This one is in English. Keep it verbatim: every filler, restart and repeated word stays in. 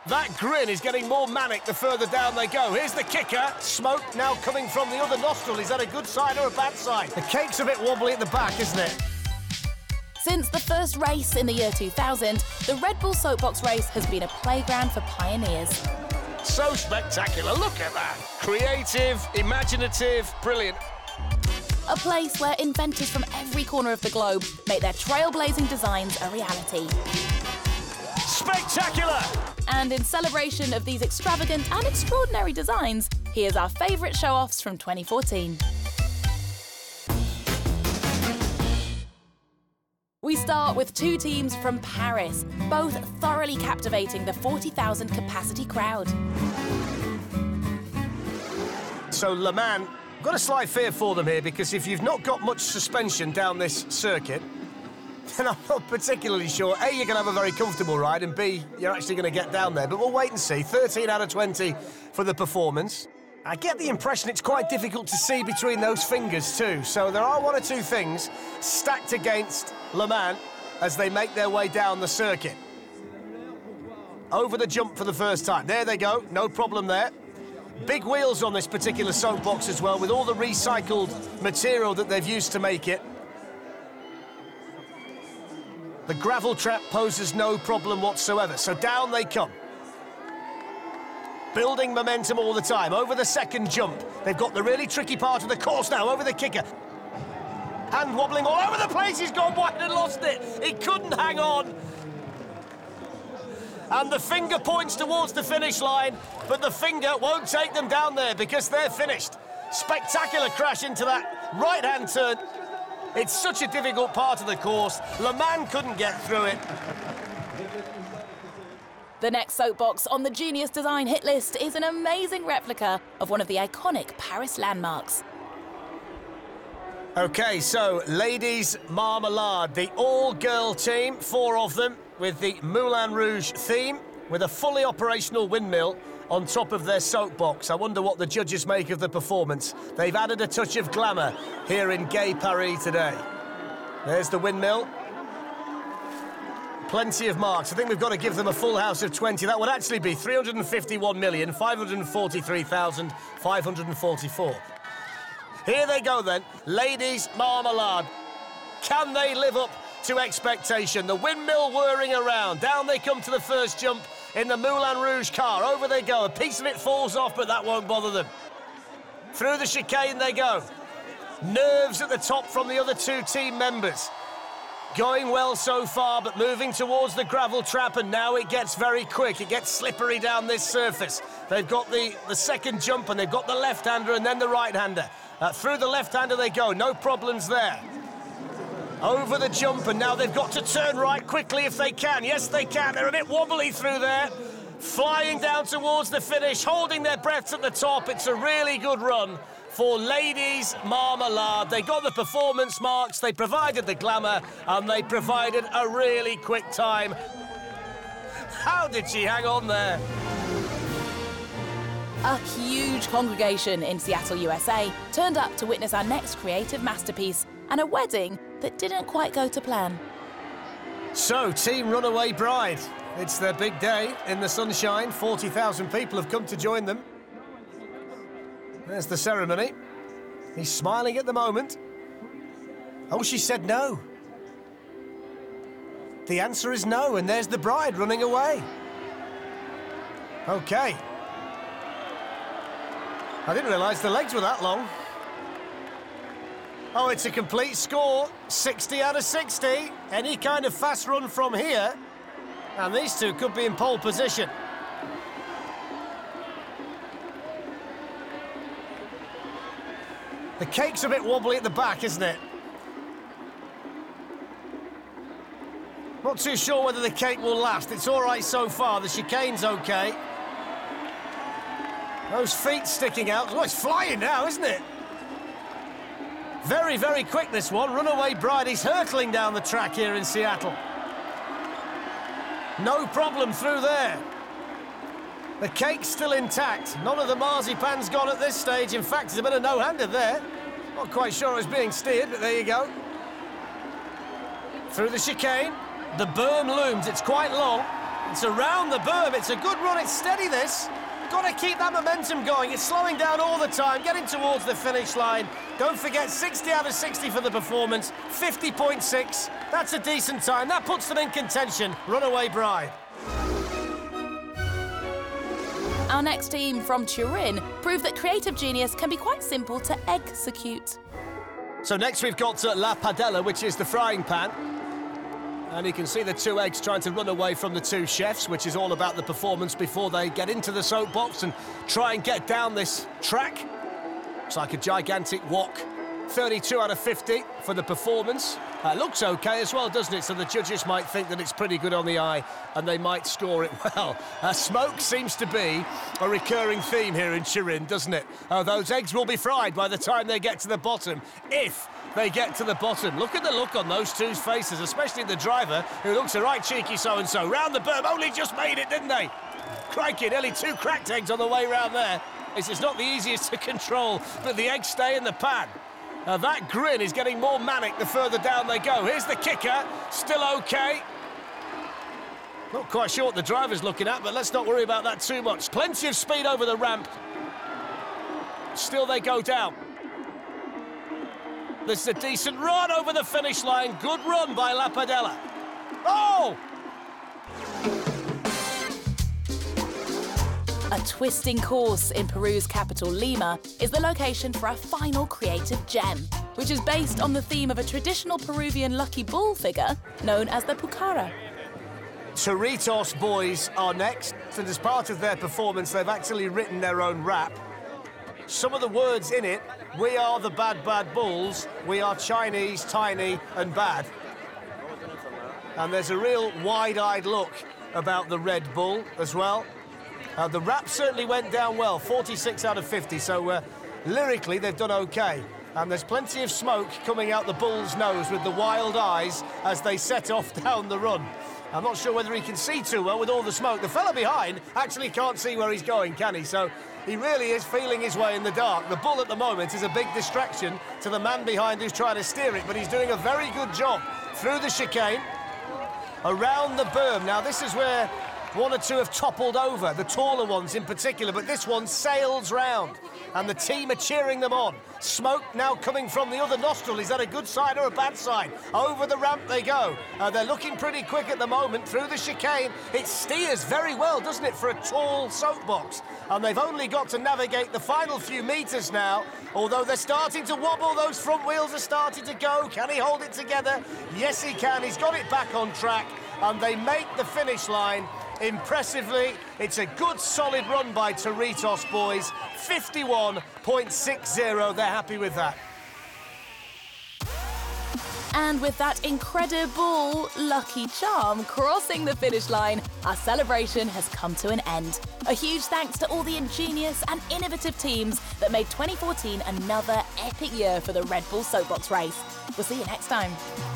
That grin is getting more manic the further down they go. Here's the kicker. Smoke now coming from the other nostril. Is that a good sign or a bad sign? The cake's a bit wobbly at the back, isn't it? Since the first race in the year two thousand, the Red Bull Soapbox race has been a playground for pioneers. So spectacular. Look at that. Creative, imaginative, brilliant. A place where inventors from every corner of the globe make their trailblazing designs a reality. Spectacular! And in celebration of these extravagant and extraordinary designs, here's our favourite show-offs from twenty fourteen. We start with two teams from Paris, both thoroughly captivating the forty thousand capacity crowd. So Le Mans, I've got a slight fear for them here, because if you've not got much suspension down this circuit, then I'm not particularly sure. A, you're going to have a very comfortable ride, and B, you're actually going to get down there. But we'll wait and see. thirteen out of twenty for the performance. I get the impression it's quite difficult to see between those fingers too. So there are one or two things stacked against Le Mans as they make their way down the circuit. Over the jump for the first time. There they go, no problem there. Big wheels on this particular soapbox as well, with all the recycled material that they've used to make it. The gravel trap poses no problem whatsoever, so down they come. Building momentum all the time. Over the second jump, they've got the really tricky part of the course now, over the kicker. Hand wobbling all over the place, he's gone wide and lost it. He couldn't hang on. And the finger points towards the finish line, but the finger won't take them down there because they're finished. Spectacular crash into that right-hand turn. It's such a difficult part of the course. Le Mans couldn't get through it. The next soapbox on the Genius Design hit list is an amazing replica of one of the iconic Paris landmarks. OK, so Ladies Marmalade, the all-girl team, four of them, with the Moulin Rouge theme, with a fully operational windmill on top of their soapbox. I wonder what the judges make of the performance. They've added a touch of glamour here in Gay Paris today. There's the windmill. Plenty of marks. I think we've got to give them a full house of twenty. That would actually be three hundred fifty-one million, five hundred forty-three thousand, five hundred forty-four. Here they go then, Ladies Marmalade. Can they live up to expectation? The windmill whirring around. Down they come to the first jump in the Moulin Rouge car. Over they go. A piece of it falls off, but that won't bother them. Through the chicane they go. Nerves at the top from the other two team members. Going well so far, but moving towards the gravel trap, and now it gets very quick. It gets slippery down this surface. They've got the, the second jump, and they've got the left-hander and then the right-hander. Uh, through the left-hander they go. No problems there. Over the jump, and now they've got to turn right quickly if they can. Yes, they can. They're a bit wobbly through there. Flying down towards the finish, holding their breaths at the top. It's a really good run for Ladies Marmalade. They got the performance marks, they provided the glamour, and they provided a really quick time. How did she hang on there? A huge congregation in Seattle, U S A, turned up to witness our next creative masterpiece and a wedding that didn't quite go to plan. So, Team Runaway Bride. It's their big day in the sunshine. forty thousand people have come to join them. There's the ceremony. He's smiling at the moment. Oh, she said no. The answer is no, and there's the bride running away. OK. I didn't realise the legs were that long. Oh, it's a complete score. sixty out of sixty. Any kind of fast run from here, and these two could be in pole position. The cake's a bit wobbly at the back, isn't it? Not too sure whether the cake will last. It's all right so far. The chicane's OK. Those feet sticking out. Oh, it's flying now, isn't it? Very, very quick, this one. Runaway Bride is hurtling down the track here in Seattle. No problem through there. The cake's still intact. None of the marzipan's gone at this stage. In fact, there's a bit of no-hander there. Not quite sure it was being steered, but there you go. Through the chicane. The berm looms. It's quite long. It's around the berm. It's a good run. It's steady, this. Got to keep that momentum going. It's slowing down all the time, getting towards the finish line. Don't forget, sixty out of sixty for the performance, fifty point six. That's a decent time. That puts them in contention. Runaway Bride. Our next team from Turin proved that creative genius can be quite simple to execute. So next we've got uh, La Padella, which is the frying pan. And you can see the two eggs trying to run away from the two chefs, which is all about the performance before they get into the soapbox and try and get down this track. It's like a gigantic wok. thirty-two out of fifty for the performance. Uh, looks okay as well, doesn't it? So the judges might think that it's pretty good on the eye and they might score it well. Uh, smoke seems to be a recurring theme here in Turin, doesn't it? Uh, those eggs will be fried by the time they get to the bottom, if they get to the bottom. Look at the look on those two's faces, especially the driver, who looks a right cheeky so-and-so. Round the berm, only just made it, didn't they? Crikey, nearly two cracked eggs on the way round there. This is not the easiest to control, but the eggs stay in the pan. Now that grin is getting more manic the further down they go. Here's the kicker, still okay. Not quite sure what the driver's looking at, but let's not worry about that too much. Plenty of speed over the ramp. Still they go down. This is a decent run over the finish line. Good run by La Padella. Oh! A twisting course in Peru's capital, Lima, is the location for our final creative gem, which is based on the theme of a traditional Peruvian lucky bull figure known as the Pucara. Cerritos boys are next, and as part of their performance, they've actually written their own rap. Some of the words in it: we are the bad, bad bulls, we are Chinese, tiny and bad. And there's a real wide-eyed look about the Red Bull as well. Uh, the rap certainly went down well, forty-six out of fifty, so uh, lyrically they've done okay. And there's plenty of smoke coming out the bull's nose with the wild eyes as they set off down the run. I'm not sure whether he can see too well with all the smoke. The fella behind actually can't see where he's going, can he? So he really is feeling his way in the dark. The bull at the moment is a big distraction to the man behind who's trying to steer it, but he's doing a very good job through the chicane, around the berm. Now this is where one or two have toppled over, the taller ones in particular, but this one sails round, and the team are cheering them on. Smoke now coming from the other nostril. Is that a good sign or a bad sign? Over the ramp they go. Uh, they're looking pretty quick at the moment through the chicane. It steers very well, doesn't it, for a tall soapbox? And they've only got to navigate the final few metres now, although they're starting to wobble. Those front wheels are starting to go. Can he hold it together? Yes, he can. He's got it back on track, and they make the finish line. Impressively, it's a good solid run by Cerritos boys. fifty-one point six zero, they're happy with that. And with that incredible lucky charm crossing the finish line, our celebration has come to an end. A huge thanks to all the ingenious and innovative teams that made twenty fourteen another epic year for the Red Bull Soapbox race. We'll see you next time.